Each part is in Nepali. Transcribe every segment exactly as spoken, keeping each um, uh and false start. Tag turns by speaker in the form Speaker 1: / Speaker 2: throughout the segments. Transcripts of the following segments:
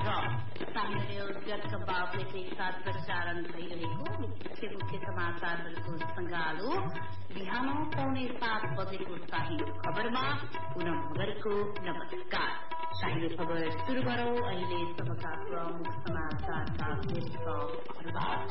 Speaker 1: साहित्य न्यूज डट कमबाट एकसाथ प्रसारण भइरहेको मुख्य मुख्य समाचारहरूको संगालो बिहान पौने सात बजेको साहित्य खबरमा पुनः मगरको नमस्कार। साहित्य खबर शुरू गरौं अहिले सबका प्रमुख समाचारका शीर्षकहरूबाट।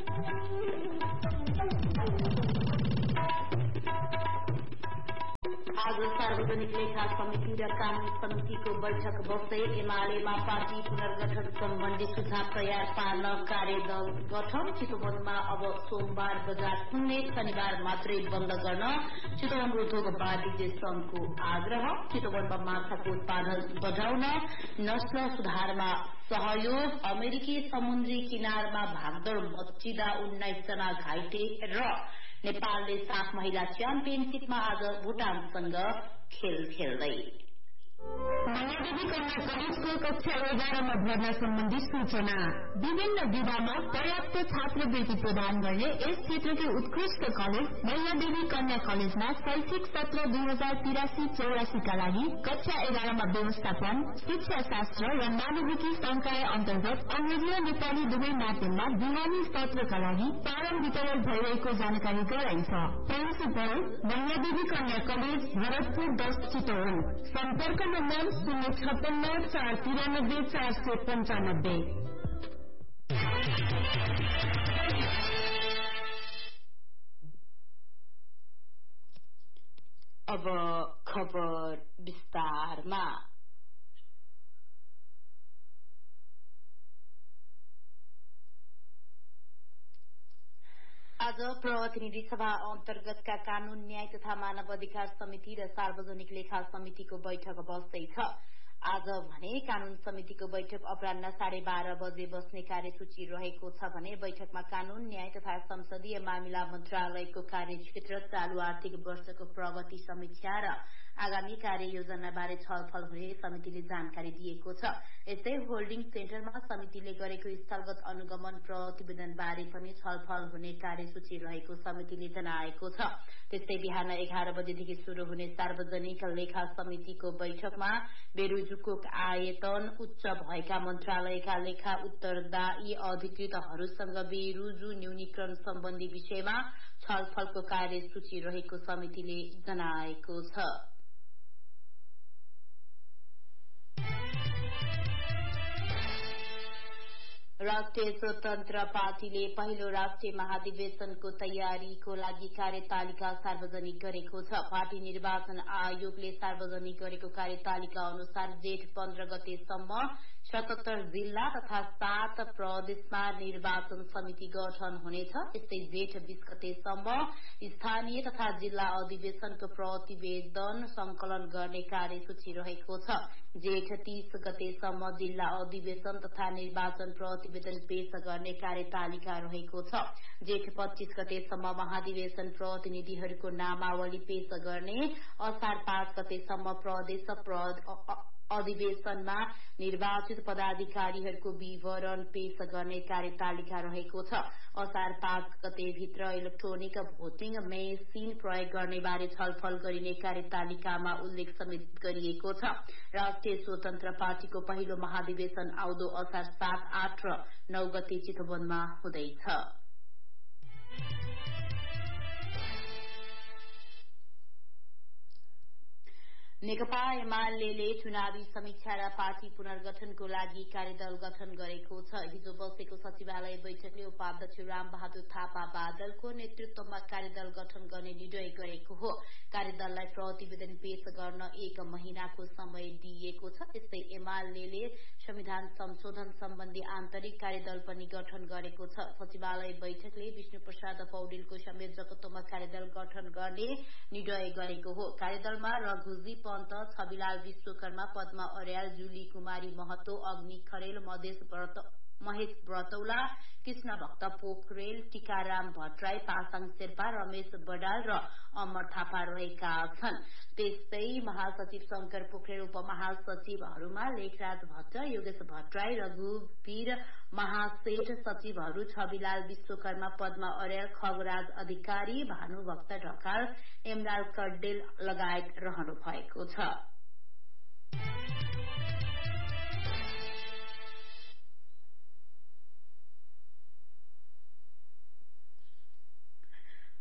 Speaker 1: आज सार्वजनिक लेखा समिति र कानून समितिको बैठक बस्दै एमालेमा पार्टी पुनर्गठन सम्बन्धी सुझाव तयार पार्न कार्यदल गठन। चितवनमा अब सोमबार बजार खुल्ने, शनिबार मात्रै बन्द गर्न चितवन उद्योग वाणिज्य संघको आग्रह। चितवनमा माछाको उत्पादन बढाउन नस्ल सुधारमा सहयोग। अमेरिकी समुद्री किनारमा भागदौड़ मच्चिँदा उन्नाइस जना घाइते र नेपालले साफ महिला च्याम्पियनशीपमा आज भुटानसँग खेल खेल्दै।
Speaker 2: नयाँदेवी कन्या कलेजको कक्षा एघारमा भर्ना सम्बन्धी सूचना। विभिन्न विधामा पर्याप्त छात्रवृत्ति प्रदान गर्ने यस क्षेत्रकै उत्कृष्ट कलेज नयाँदेवी कन्या कलेजमा शैक्षिक सत्र दुई हजार तिरासी चौरासीका लागि कक्षा एघारमा व्यवस्थापन, शिक्षा शास्त्र र मानविकी संकाय अन्तर्गत अंग्रेजी र नेपाली दुवै माध्यममा बिहानी सत्रका लागि फारम वितरण भइरहेको जानकारी गराइन्छ। प्रिन्सिपल नयाँदेवी कन्या कलेज भरतपुर दस चितवन। सम्पर्क नम्बर शून्य छप्पन्न चार तिरानब्बे चार सय पञ्चानब्बे।
Speaker 1: अब खबर विस्तारमा। आज प्रतिनिधि सभा अन्तर्गतका कानून न्याय तथा मानव अधिकार समिति र सार्वजनिक लेखा समितिको बैठक बस्दैछ। आज भने कानून समितिको बैठक अपराह्न साढे बाह्र बजे बस्ने कार्यसूची रहेको छ भने बैठकमा कानून न्याय तथा संसदीय मामिला मन्त्रालयको कार्यक्षेत्र, चालू आर्थिक वर्षको प्रगति समीक्षा र आगामी कार्ययोजनाबारे छलफल हुने समितिले जानकारी दिएको छ। यस्तै होल्डिङ सेन्टरमा समितिले गरेको स्थलगत अनुगमन प्रतिवेदनबारे पनि छलफल हुने कार्यसूची रहेको समितिले जनाएको छ। त्यस्तै बिहान एघार बजेदेखि शुरू हुने सार्वजनिक लेखा समितिको बैठकमा बेरोजुको आयतन उच्च भएका मन्त्रालयका लेखा उत्तरदायी अधिकृतहरूसँग बेरोजु न्यूनीकरण सम्बन्धी विषयमा छलफलको कार्यसूची रहेको समितिले जनाएको छ। राष्ट्रिय स्वतन्त्र पार्टीले पहिलो राष्ट्रिय महाधिवेशनको तयारीको लागि कार्यतालिका सार्वजनिक गरेको छ। पार्टी निर्वाचन आयोगले सार्वजनिक गरेको कार्यतालिका अनुसार जेठ पन्ध्र गतेसम्म सतहत्तर जिल्ला तथा सात प्रदेशमा निर्वाचन समिति गठन हुनेछ। यस्तै जेठ बीस गतेसम्म स्थानीय तथा जिल्ला अधिवेशनको प्रतिवेदन संकलन गर्ने कार्यसूची रहेको छ। जेठ तीस गतेसम्म जिल्ला अधिवेशन तथा निर्वाचन प्रतिवेदन पेश गर्ने कार्यतालिका रहेको छ। जेठ पच्चीस गतेसम्म महाधिवेशन प्रतिनिधिहरूको नामावली पेश गर्ने, असार पाँच गतेसम्म प्रदेश अधिवेशनमा निर्वाचित पदाधिकारीहरूको विवरण पेश गर्ने कार्यतालिका रहेको छ। असार पाँच गते भित्र इलेक्ट्रोनिक भोटिङ मेसिन प्रयोग गर्ने बारे छलफल गरिने कार्यतालिकामा उल्लेख समेत गरिएको छ। राष्ट्रिय स्वतन्त्र पार्टीको पहिलो महाधिवेशन आउँदो असार सात, आठ र नौ गते चितवनमा हुँदैछ। नेकपा एमाले चुनावी समीक्षा र पार्टी पुनर्गठनको लागि कार्यदल गठन गरेको छ। हिजो बसेको सचिवालय बैठकले उपाध्यक्ष राम बहादुर थापा बादलको नेतृत्वमा कार्यदल गठन गर्ने निर्णय गरेको हो। कार्यदललाई प्रतिवेदन पेश गर्न एक महिनाको समय दिइएको छ। यस्तै एमाले संविधान संशोधन सम्बन्धी आन्तरिक कार्यदल पनि गठन गरेको छ। सचिवालय बैठकले विष्णु प्रसाद पौडेलको संयोजकत्वमा कार्यदल गठन गर्ने निर्णय गरेको हो। कार्यदलमा रघुजी पन्त, छविलाल विश्वकर्मा, पद्मा अर्याल, जुली कुमारी महतो, अग्नि खरेल, मधेश महेश व्रतौला, कृष्ण भक्त पोखरेल, टीकाराम भट्टराई, पासाङ शेर्पा, रमेश बडाल र अमर थापा रहेका छन्। त्यस्तै महासचिव शंकर पोखरेल, उपमहासचिवहरूमा लेखराज भट्ट, योगेश भट्टराई, रघुवीर महासेठ, सचिवहरू छविलाल विश्वकर्मा, पद्मा अर्याल, खगराज अधिकारी, भानुभक्त ढकाल, एमलाल कड्डेल लगायत रहनु भएको छ।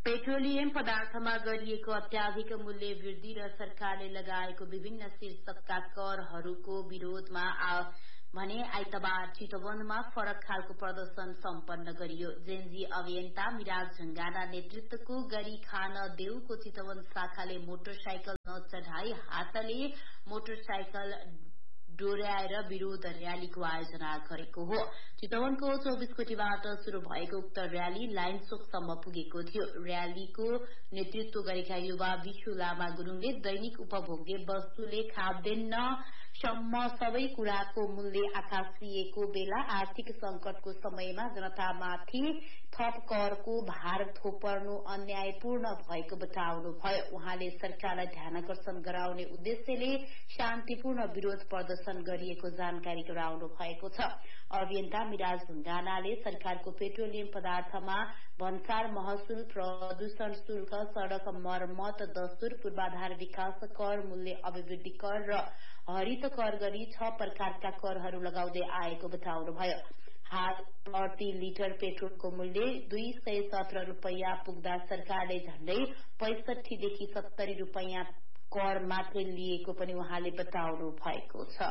Speaker 1: पेट्रोलियम पदार्थमा गरिएको अत्याधिक मूल्य वृद्धि र सरकारले लगाएको विभिन्न शीर्षकका करहरूको विरोधमा भने आइतबार चितवनमा फरक खालको प्रदर्शन सम्पन्न गरियो। जेनजी अभियन्ता मिराज ढुङ्गाना नेतृत्वको गरी खान देउको चितवन शाखाले मोटरसाइकल नचढाई हातले मोटरसाइकल डोर्याएर विरोध र्यालीको आयोजना गरेको हो। चितवनको चौबिस कोटीबाट शुरू भएको उक्त र्याली लाइन चोकसम्म पुगेको थियो। र्यालीको नेतृत्व गरेका युवा विशु लामा गुरूङले दैनिक उपभोग्य वस्तुले खाद्यान्न सम्म सबै कुराको मूल्य आकाशिएको बेला आर्थिक संकटको समयमा जनतामाथि थप करको भार थोपर्नु अन्यायपूर्ण भएको बताउनुभयो। उहाँले सरकारलाई ध्यानाकर्षण गराउने उद्देश्यले शान्तिपूर्ण विरोध प्रदर्शन गरिएको जानकारी गराउनु भएको छ। अभियन्ता मिराज ढुङ्गानाले सरकारको पेट्रोलियम पदार्थमा भन्सार महसुल, प्रदूषण शुल्क, सड़क मर्मत दस्तुर, पूर्वाधार विकास कर, मूल्य अभिवृद्धि कर र हरित कर गरी छ प्रकारका करहरू लगाउँदै आएको बताउनुभयो। हाल प्रति लिटर पेट्रोलको मूल्य दुई सय सत्र रूपियाँ पुग्दा सरकारले झण्डै पैंसठीदेखि सत्तरी रूपियाँ कर मात्रै लिएको पनि उहाँले बताउनु भएको छ।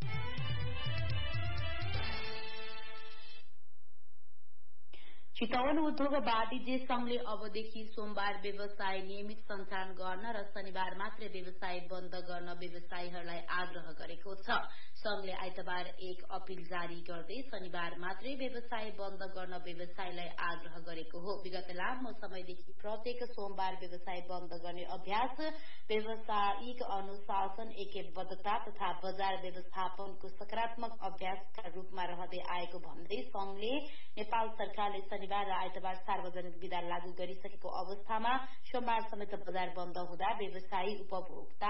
Speaker 1: चितवन उद्योग वाणिज्य संघले अबदेखि सोमबार व्यवसाय नियमित सञ्चालन गर्न र शनिबार मात्रै व्यवसाय बन्द गर्न व्यवसायीहरूलाई आग्रह गरेको छ। संघले आइतबार एक अपील जारी गर्दै शनिबार मात्रै व्यवसाय बन्द गर्न व्यवसायीलाई आग्रह गरेको हो। विगत लामो समयदेखि प्रत्येक सोमबार व्यवसाय बन्द गर्ने अभ्यास व्यावसायिक अनुशासन, एकबद्धता तथा बजार व्यवस्थापनको सकारात्मक अभ्यासका रूपमा रहँदै आएको भन्दै संघले नेपाल सरकारले शनिबार र आइतबार सार्वजनिक विदा लागू गरिसकेको अवस्थामा सोमबार समेत बजार बन्द हुँदा व्यवसायी, उपभोक्ता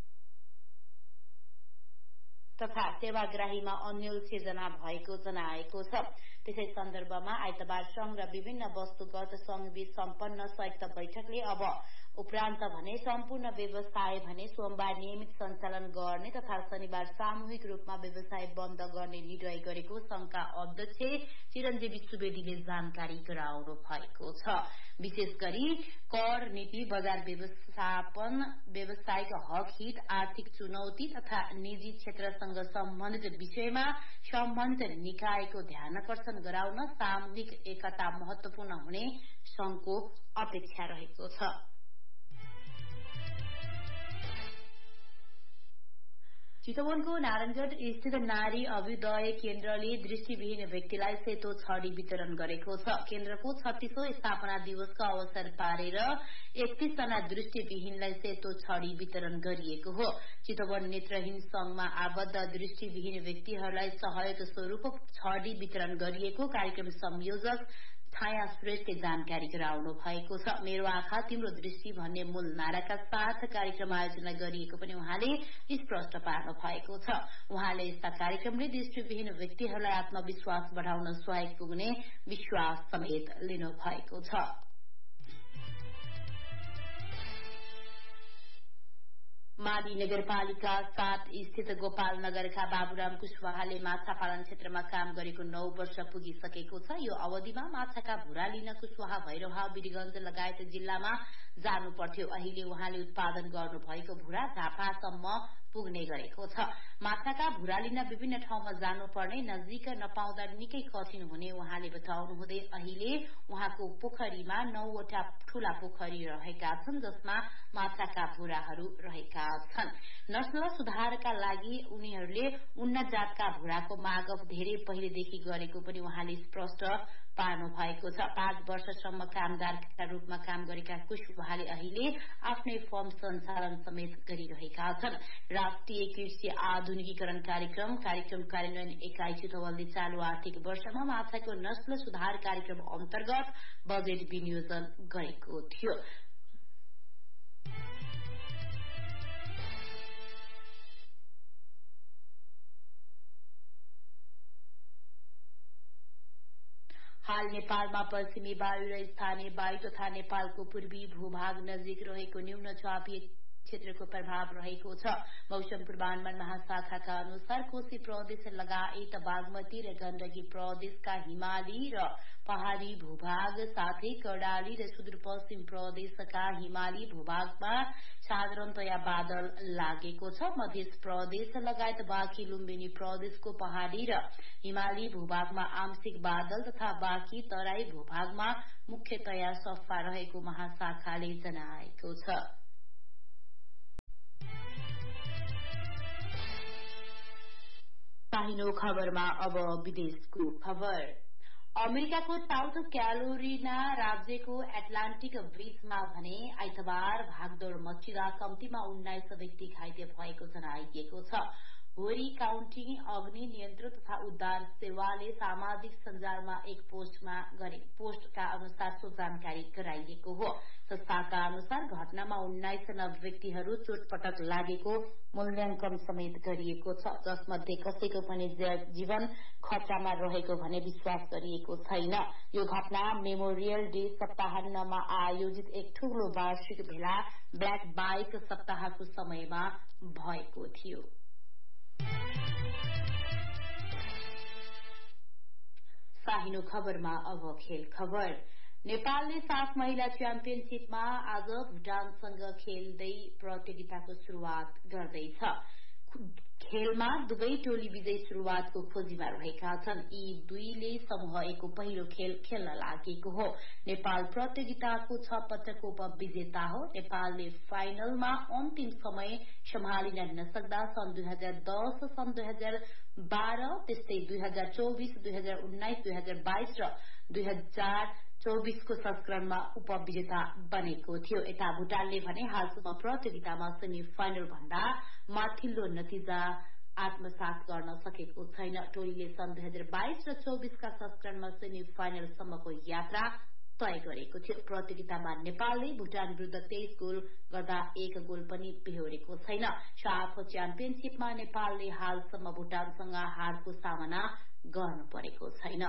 Speaker 1: तथा सेवाग्राहीमा अन्यल सिर्जना भएको जनाएको छ। त्यसै सन्दर्भमा आइतबार संघ र विभिन्न वस्तुगत संघबीच सम्पन्न संयुक्त बैठकले अब उपरान्त भने सम्पूर्ण व्यवसाय भने सोमबार नियमित सञ्चालन गर्ने तथा शनिबार सामूहिक रूपमा व्यवसाय बन्द गर्ने निर्णय गरेको संघका अध्यक्ष चिरञ्जीवी सुवेदीले जानकारी गराउनु भएको छ। विशेष गरी कर नीति, बजार व्यवस्थापन, व्यावसायिक हक हित, आर्थिक चुनौती तथा निजी क्षेत्रसँग सम्बन्धित विषयमा सम्बन्धित निकायको ध्यानाकर्षण गराउन सामूहिक एकता महत्वपूर्ण हुने संघको अपेक्षा रहेको छ। चितवनको नारायणगढ़ स्थित नारी अभ्युदय केन्द्रले दृष्टिविहीन व्यक्तिलाई सेतो छडी वितरण गरेको छ। केन्द्रको छत्तीसौं स्थापना दिवसका अवसर पारेर एकतीस जना दृष्टिविहीनलाई सेतो छडी वितरण गरिएको हो। चितवन नेत्रहीन संघमा आबद्ध दृष्टिविहीन व्यक्तिहरूलाई सहयोग स्वरूप छडी वितरण गरिएको कार्यक्रम संयोजक छाया श्रेष्ठले जानकारी गराउनु भएको छ। मेरो आँखा तिम्रो दृष्टि भन्ने मूल नाराका साथ कार्यक्रम आयोजना गरिएको पनि उहाँले स्पष्ट पार्नु भएको छ। उहाँले यस्ता कार्यक्रमले दृष्टिविहीन व्यक्तिहरूलाई आत्मविश्वास बढ़ाउन सहयोग पुग्ने विश्वास समेत लिनु भएको छ। माडी नगरपालिका सात स्थित गोपाल नगरका बाबुराम कुशवाहाले माछा पालन क्षेत्रमा काम गरेको नौ वर्ष पुगिसकेको छ। यो अवधिमा माछाका भुरा लिन कुशवाहा, भैरवहा, वीरगंज लगायत जिल्लामा जानु पर्थ्यो। अहिले उहाँले उत्पादन गर्नुभएको भुरा झापासम्म पुग्ने गरेको छ। माछाका भुरा लिन विभिन्न ठाउँमा जानुपर्ने, नजिक नपाउँदा निकै कठिन हुने उहाँले बताउनुहुँदै अहिले उहाँको पोखरीमा नौवटा ठूला पोखरी रहेका छन् जसमा माछाका भुराहरू रहेका छन्। नस्ल सुधारका लागि उनीहरूले उन्नत जातका भुराको माग धेरै पहिलेदेखि गरेको पनि उहाँले स्पष्ट पार्नु भएको छ। पाँच वर्षसम्म कामदारका रूपमा काम गरेका कुशवाहाले अहिले आफ्नै फर्म सञ्चालन समेत गरिरहेका छन्। राष्ट्रिय कृषि आधुनिकीकरण कार्यक्रम कार्यक्रम कार्यान्वयन एकाइ चितवनले चालू आर्थिक वर्षमा माछाको नस्ल सुधार कार्यक्रम अन्तर्गत बजेट विनियोजन गरेको थियो। हाल नेपालमा पश्चिमी वायु र स्थानीय वायु तथा नेपालको पूर्वी भूभाग नजिक रहेको न्यून चापीय क्षेत्रको प्रभाव रहेको छ। मौसम पूर्वानुमान महाशाखाका अनुसार कोशी प्रदेश लगायत बागमती र गण्डकी प्रदेशका हिमाली र पहाड़ी भूभाग साथै कर्णाली र सुदूरपश्चिम प्रदेशका हिमाली भूभागमा साधारणतया बादल लागेको छ। मध्य प्रदेश लगायत बाँकी लुम्बिनी प्रदेशको पहाड़ी र हिमाली भूभागमा आंशिक बादल तथा बाँकी तराई भूभागमा मुख्यतया सफा रहेको महाशाखाले जनाएको छ। पाहिनो खबरमा अब विदेशको खबर। अमेरिकाको साउथ क्यारोलिना राज्यको एटलान्टिक बीचमा भने आइतबार भागदौड़ मचिँदा कम्तीमा उन्नाइस व्यक्ति घाइते भएको जनाइएको छ। होरी काउन्टी अग्नि नियन्त्रण तथा उद्धार सेवाले सामाजिक सञ्जालमा एक पोस्टमा गरे पोस्टका अनुसार सो जानकारी गराइएको हो। संस्थाका अनुसार घटनामा उन्नाइस जना व्यक्तिहरू चोटपटक लागेको मूल्याङ्कन समेत गरिएको छ, जसमध्ये कसैको पनि जीवन खतरामा रहेको भने विश्वास गरिएको छैन। यो घटना मेमोरियल डे सप्ताहन्नमा आयोजित एक ठूलो वार्षिक भेला ब्ल्याक बाइक सप्ताहको समयमा भएको थियो। साहिनो खबरमा अब खेल खबर। नेपालले साफ महिला च्याम्पियनशीपमा आज भुटानसँग खेल्दै प्रतियोगिताको शुरूआत गर्दैछ। खेलमा दुवै टोली विजयी शुरूआतको खोजीमा रहेका छन्। यी दुईले समूह एकको पहिलो खेल खेल्न लागेको हो। नेपाल प्रतियोगिताको छ पटकको उपविजेता हो। नेपालले फाइनलमा अन्तिम समय सम्हालिन नसक्दा सन् दुई हजार दस सन् दुई हजार बाह्र त्यस्तै दुई हजार चौबिस दुई हजार उन्नाइस दुई हजार बाइस र दुई हजार चौबिसको संस्करणमा उपविजेता बनेको थियो। यता भुटानले भने हालसम्म प्रतियोगितामा सेमी फाइनल भन्दा माथिल्लो नतिजा आत्मसात गर्न सकेको छैन। टोलीले सन् दुई हजार बाइस र चौबिसका संस्करणमा सेमी फाइनलसम्मको यात्रा तय गरेको थियो। प्रतियोगितामा नेपालले भुटान विरूद्ध तेइस गोल गर्दा एक गोल पनि बेहोरेको छैन। साफ च्याम्पियनशीपमा नेपालले हालसम्म भुटानसँग हारको सामना गर्नु परेको छैन।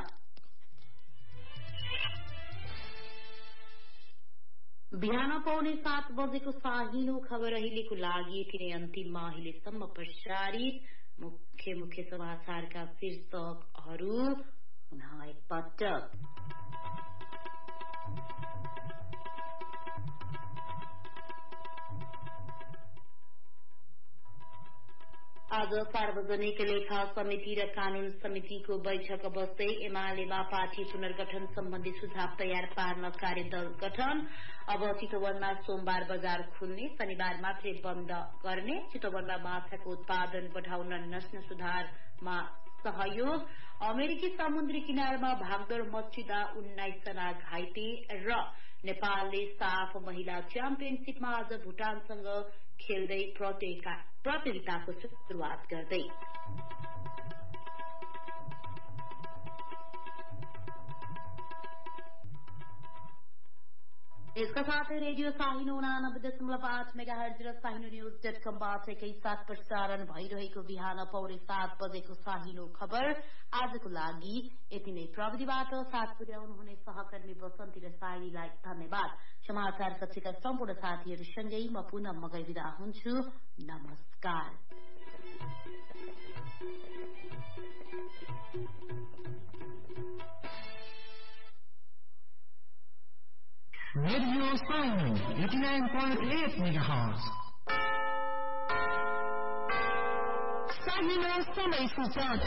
Speaker 1: बिहान पाउने सात बजेको साहिनो खबर अहिलेको लागि यति नै। अन्तिममा अहिलेसम्म प्रसारित मुख्य मुख्य समाचारका शीर्षकहरू पुनः एकपटक। आज सार्वजनिक लेखा समिति र कानून समितिको बैठक बस्दै एमालेमा पार्टी पुनर्गठन सम्बन्धी सुझाव तयार पार्न कार्यदल गठन। अब चितवनमा सोमबार बजार खुल्ने, शनिबार मात्रै बन्द गर्ने। चितवनमा माछाको उत्पादन बढाउन नस्ल सुधारमा सहयोग। अमेरिकी समुद्री किनारमा भागदौड़ मचिँदा उन्नाइस जना घाइते र नेपालले साफ महिला च्याम्पियनशीपमा आज भुटानसँग खेल्दै प्रतियोगिताको शुरूआत गर्दै। यसका साथै रेडियो साहिनो उनानब्बे दशमलव आठ मेगा हर्ज र साहिनो न्यूज डट कमबाट एकैसाथ प्रसारण भइरहेको बिहान पौरे सात बजेको साहिनो खबर आजको लागि यति नै। प्रविधिबाट साथ पुर्याउनुहुने सहकर्मी बसन्ती र साहिनीलाई धन्यवाद। समाचार कक्षका सम्पूर्ण साथीहरूसँगै म पुनः मगै विदा हुन्छु। नमस्कार।
Speaker 3: Radio Saino eighty-nine point eight megahertz.
Speaker 2: साहिनो समय सूचक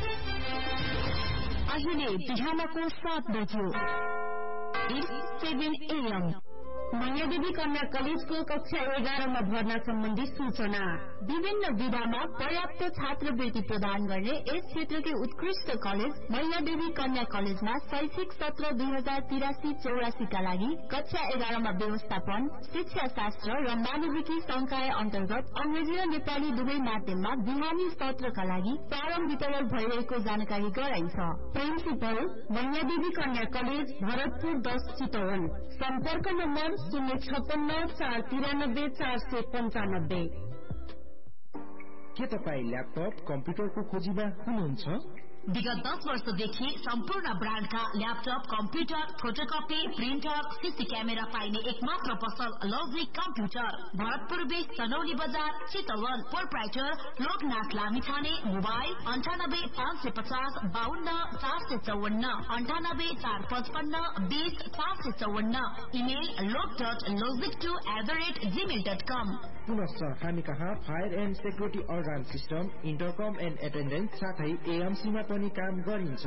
Speaker 2: अहिले बिहानको सात बज्यो। सेभेन एएम नयाँदेवी कन्या कलेजको कक्षा एघारमा भर्ना सम्बन्धी सूचना। विभिन्न विधामा पर्याप्त छात्रवृत्ति प्रदान गर्ने यस क्षेत्रकै उत्कृष्ट कलेज नयाँदेवी कन्या कलेजमा शैक्षिक सत्र दुई हजार तिरासी चौरासीका लागि कक्षा एघारमा व्यवस्थापन, शिक्षा शास्त्र र मानविकी संकाय अन्तर्गत अंग्रेजी र नेपाली दुवै माध्यममा बिहानी सत्रका लागि प्रारम्भ वितरण भइरहेको जानकारी गराइन्छ। प्रिन्सिपल नयाँदेवी कन्या कलेज भरतपुर दस चितवन। सम्पर्क नम्बर शून्य छप्पन्न चार तिरानब्बे चार सय पञ्चानब्बे।
Speaker 3: के तपाईँ ल्यापटप कम्प्युटरको खोजीमा हुनुहुन्छ?
Speaker 2: विगत दस वर्षदेखि सम्पूर्ण ब्रान्डका laptop, computer, photocopy, printer, CC camera पाइने एकमात्र पसल लजिक कम्प्युटर। भरतपुर बीच सनौली बजार, चितवन। प्रोप्राइटर लोकनाथ लामिछाने। मोबाइल अन्ठानब्बे पाँच सय पचास बाहन्न चार सय चौवन्न अन्ठानब्बे चार पचपन्न बीस चार सय चौवन्न। इमेल लोक dot logic two at the rate Gmail dot कम।
Speaker 4: पुनश्च हामी कहाँ fire and security alarm system, इन्टरकम and attendance साथै एएमसीमा पनि काम गरिन्छ।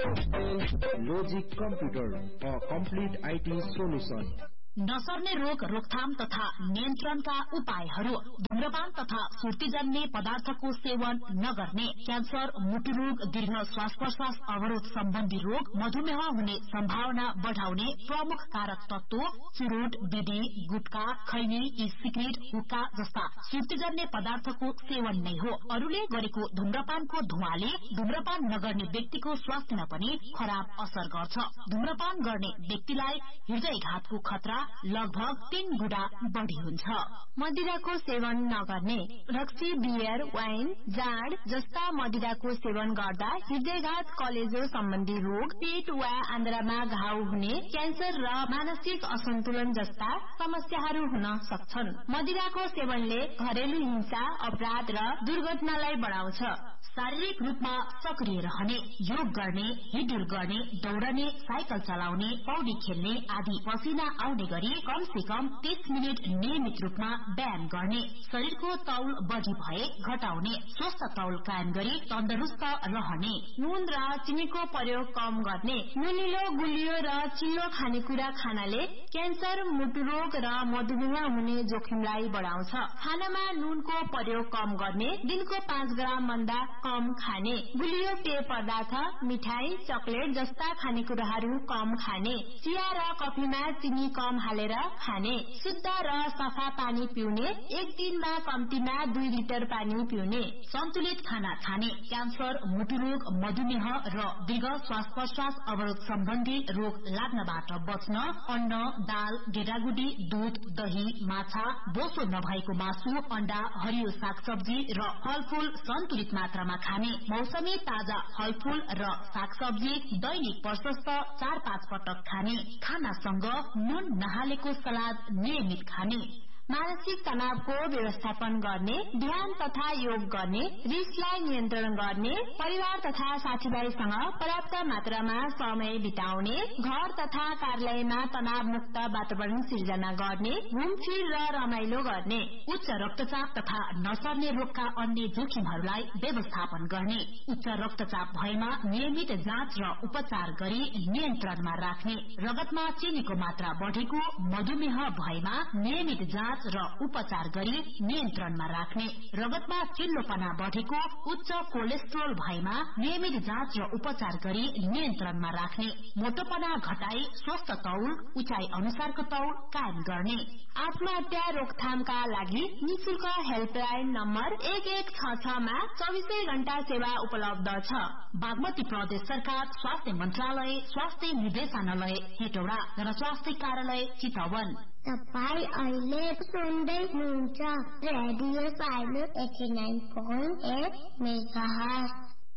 Speaker 4: Logic computer, a complete IT solution.
Speaker 2: नसर्ने रोग रोकथाम तथा नियन्त्रणका उपायहरू। धूम्रपान तथा सुर्तीजन्य पदार्थको सेवन नगर्ने, क्यान्सर, मुटु रोग, दीर्घ श्वास प्रश्वास अवरोध सम्बन्धी रोग, मधुमेह हुने सम्भावना बढाउने प्रमुख कारक तत्व चुरोट, बिडी, गुटखा, खैनी, ई सिगरेट, हुक्का जस्ता सुर्तीजन्य पदार्थको सेवन नै हो। अरूले गरेको धूम्रपानको धुवाले धूम्रपान नगर्ने व्यक्तिको स्वास्थ्यमा पनि खराब असर गर्छ। धूम्रपान गर्ने व्यक्तिलाई हृदयघातको खतरा लगभग तीन गुणा बढ़ी हुन्छ। मदिराको सेवन नगर्ने, रक्सी, बियर, वाइन, जाँड जस्ता मदिराको सेवन गर्दा हृदयघात, कलेजो सम्बन्धी रोग, पेट वा आन्द्रामा घाउ हुने, क्यान्सर र मानसिक असन्तुलन जस्ता समस्याहरू हुन सक्छन्। मदिराको सेवनले घरेलु हिंसा, अपराध र दुर्घटनालाई बढाउँछ। शारीरिक रूपमा सक्रिय रहने, योग गर्ने, हिडुल गर्ने, दौड़ने, साइकल चलाउने, पौडी खेल्ने आदि पसिना आउने गरी कम से कम तीस मिनट नियमित रूपमा व्यायाम गर्ने, शरीरको तौल बढ़ी भए घटाउने, स्वस्थ तौल कायम गरी तन्दुरुस्त रहने, नुन र चिनीको प्रयोग कम गर्ने। नुनिलो, गुलियो र चिल्लो खानेकुरा खानाले क्यान्सर, मुटु रोग र मधुमेह हुने जोखिमलाई बढाउँछ। खानामा नुनको प्रयोग कम गर्ने, दिनको पाँच ग्राम भन्दा कम खाने, गुलियो पेय पदार्थ, मिठाई, चकलेट जस्ता खानेकुराहरू कम खाने, चिया र कफीमा चिनी कम हालेर खाने, शुद्ध र सफा पानी पिउने, एक दिनमा कम्तीमा दुई लिटर पानी पिउने, सन्तुलित खाना खाने, क्यान्सर, मुटु रोग, मधुमेह र दीर्घ श्वास प्रश्वास अवरोध सम्बन्धी रोग लाग्नबाट बच्न अन्न, दाल, गेडागुडी, दूध, दही, माछा, बोसो नभएको मासु, अण्डा, हरियो सागसब्जी र फलफूल सन्तुलित मात्रामा खाने, मौसमी ताजा फलफूल र सागसब्जी दैनिक प्रशस्त चार पाँच पटक खाने, खानासँग नुन नहालेको सलाद नियमित खाने। मानसिक तनावको व्यवस्थापन गर्ने, ध्यान तथा योग गर्ने, रिसलाई नियन्त्रण गर्ने, परिवार तथा साथीभाइसँग पर्याप्त मात्रामा समय बिताउने, घर तथा कार्यालयमा तनावमुक्त वातावरण सिर्जना गर्ने, घुमफिर र रमाइलो गर्ने, उच्च रक्तचाप तथा नसर्ने रोगका अन्य जोखिमहरूलाई व्यवस्थापन गर्ने, उच्च रक्तचाप भएमा नियमित जाँच र उपचार गरी नियन्त्रणमा राख्ने, रगतमा चिनीको मात्रा बढ़ेको मधुमेह भएमा नियमित जाँच र उपचार गरी नियन्त्रणमा राख्ने, रगतमा चिल्लोपना बढ़ेको उच्च कोलेस्ट्रोल भएमा नियमित जाँच र उपचार गरी नियन्त्रणमा राख्ने, मोटोपना घटाई स्वस्थ तौल, उचाइ अनुसारको तौल कायम गर्ने। आत्महत्या रोकथामका लागि निशुल्क हेल्पलाइन नम्बर एक एक छ छ मा चौबिसै घण्टा सेवा उपलब्ध छ। बागमती प्रदेश सरकार स्वास्थ्य मन्त्रालय, स्वास्थ्य निर्देशनालय हेटौडा, जनस्वास्थ्य कार्यालय चितवन।
Speaker 5: तपाईँ अहिले सुन्दै हुनुहुन्छ radio silent eighty nine point at megahertz.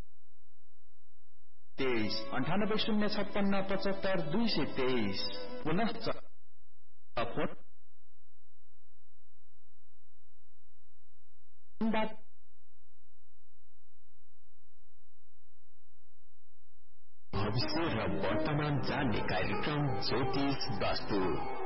Speaker 6: तेइस अन्ठानब्बे शून्य छप्पन्न पचहत्तर दुई सय तेइस। पुनः भविष्य र वर्तमान जान्ने कार्यक्रम ज्योतिष वास्तु।